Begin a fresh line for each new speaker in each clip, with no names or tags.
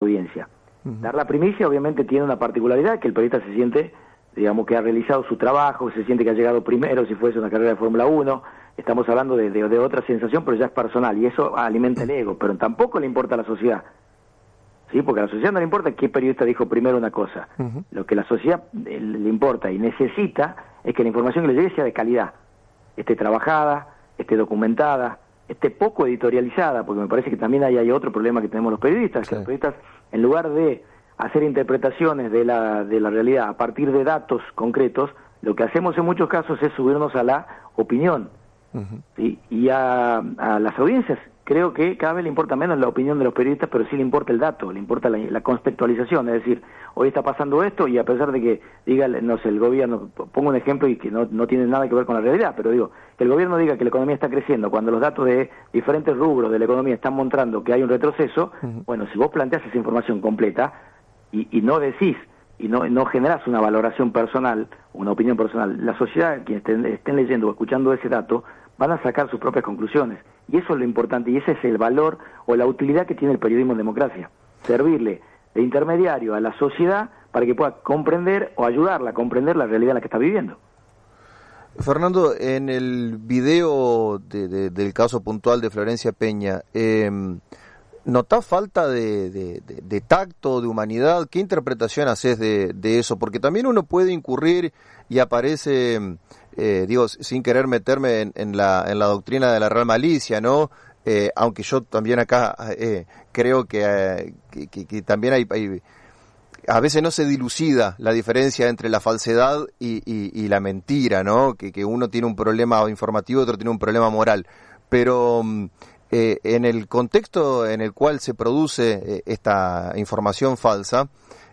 audiencia. Dar la primicia obviamente tiene una particularidad, que el periodista se siente, digamos, que ha realizado su trabajo, se siente que ha llegado primero si fuese una carrera de Fórmula 1, estamos hablando de otra sensación, pero ya es personal, y eso alimenta el ego, pero tampoco le importa a la sociedad, ¿sí? Porque a la sociedad no le importa qué periodista dijo primero una cosa, lo que la sociedad le importa y necesita es que la información que le llegue sea de calidad, esté trabajada, esté documentada, esté poco editorializada, porque me parece que también hay otro problema que tenemos los periodistas, sí. Que los periodistas, en lugar de hacer interpretaciones de la realidad a partir de datos concretos, lo que hacemos en muchos casos es subirnos a la opinión. ¿Sí? Y a las audiencias creo que cada vez le importa menos la opinión de los periodistas, pero sí le importa el dato, le importa la contextualización, es decir, hoy está pasando esto y a pesar de que diga, no sé, el gobierno, pongo un ejemplo y que no tiene nada que ver con la realidad, pero digo, que el gobierno diga que la economía está creciendo cuando los datos de diferentes rubros de la economía están mostrando que hay un retroceso, bueno, si vos planteás esa información completa y no decís, y no generás una valoración personal, una opinión personal, la sociedad, quienes estén leyendo o escuchando ese dato, van a sacar sus propias conclusiones. Y eso es lo importante, y ese es el valor o la utilidad que tiene el periodismo en democracia. Servirle de intermediario a la sociedad para que pueda comprender o ayudarla a comprender la realidad en la que está viviendo.
Fernando, en el video del caso puntual de Florencia Peña, ¿notás falta de tacto, de humanidad? ¿Qué interpretación haces de eso? Porque también uno puede incurrir y aparece, sin querer meterme en la doctrina de la real malicia, ¿no? Aunque yo también acá creo que también hay a veces no se dilucida la diferencia entre la falsedad y la mentira, ¿no? Que uno tiene un problema informativo y otro tiene un problema moral. Pero en el contexto en el cual se produce esta información falsa,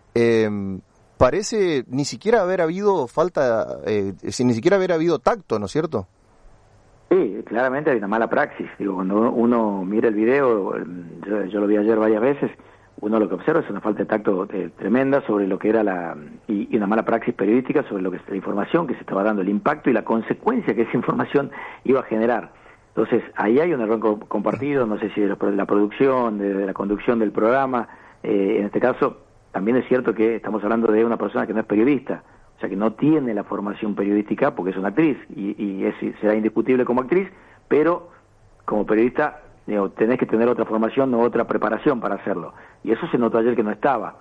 parece ni siquiera haber habido ni siquiera haber habido tacto, ¿no es cierto?
Sí, claramente hay una mala praxis. Digo, cuando uno mira el video, yo lo vi ayer varias veces, uno lo que observa es una falta de tacto tremenda sobre lo que era y una mala praxis periodística sobre lo que es la información que se estaba dando, el impacto y la consecuencia que esa información iba a generar. Entonces, ahí hay un error compartido, no sé si de la producción, de la conducción del programa. En este caso, también es cierto que estamos hablando de una persona que no es periodista, o sea, que no tiene la formación periodística porque es una actriz, y será indiscutible como actriz, pero como periodista tenés que tener otra formación o otra preparación para hacerlo. Y eso se notó ayer que no estaba.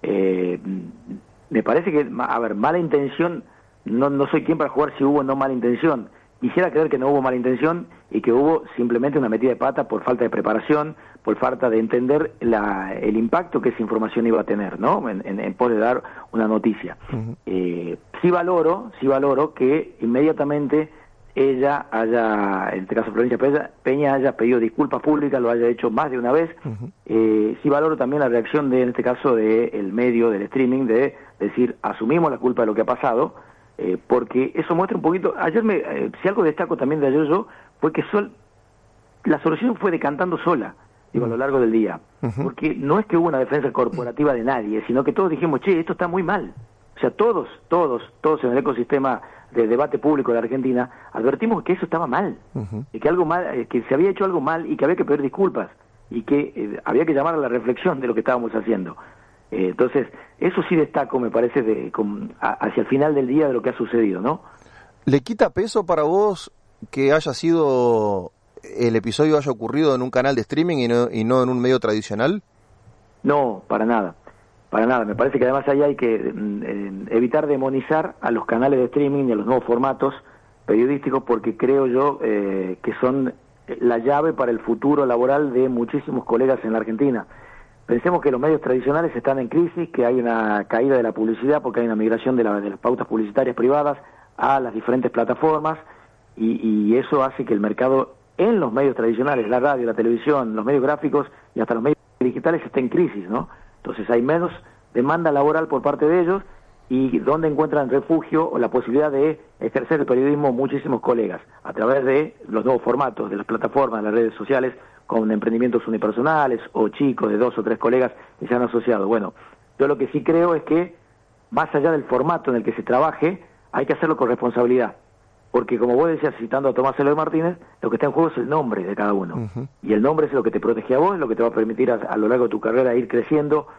Me parece que, mala intención, no soy quien para jugar si hubo o no mala intención. Quisiera creer que no hubo mala intención y que hubo simplemente una metida de pata por falta de preparación, por falta de entender el impacto que esa información iba a tener, ¿no? En pos de dar una noticia. Sí valoro que inmediatamente ella en este caso Florencia Peña haya pedido disculpas públicas, lo haya hecho más de una vez. Sí valoro también la reacción en este caso del medio, del streaming, de decir, asumimos la culpa de lo que ha pasado, porque eso muestra un poquito. Ayer si algo destaco también de ayer yo, fue que la solución fue decantando sola, a lo largo del día, porque no es que hubo una defensa corporativa de nadie, sino que todos dijimos, esto está muy mal. O sea, todos en el ecosistema de debate público de la Argentina advertimos que eso estaba mal, que algo mal, que se había hecho algo mal y que había que pedir disculpas y que había que llamar a la reflexión de lo que estábamos haciendo. Entonces, eso sí destaco, me parece, hacia el final del día de lo que ha sucedido, ¿no?
¿Le quita peso para vos que el episodio haya ocurrido en un canal de streaming y no en un medio tradicional?
No, para nada. Me parece que además ahí hay que evitar demonizar a los canales de streaming y a los nuevos formatos periodísticos, porque creo yo que son la llave para el futuro laboral de muchísimos colegas en la Argentina. Pensemos que los medios tradicionales están en crisis, que hay una caída de la publicidad porque hay una migración de las pautas publicitarias privadas a las diferentes plataformas, y eso hace que el mercado en los medios tradicionales, la radio, la televisión, los medios gráficos y hasta los medios digitales esté en crisis, ¿no? Entonces hay menos demanda laboral por parte de ellos, y donde encuentran refugio o la posibilidad de ejercer el periodismo muchísimos colegas a través de los nuevos formatos de las plataformas, de las redes sociales, con emprendimientos unipersonales o chicos de 2 o 3 colegas que se han asociado. Bueno, yo lo que sí creo es que más allá del formato en el que se trabaje, hay que hacerlo con responsabilidad, porque como vos decías, citando a Tomás Eloy Martínez, lo que está en juego es el nombre de cada uno, y el nombre es lo que te protege a vos, lo que te va a permitir a lo largo de tu carrera ir creciendo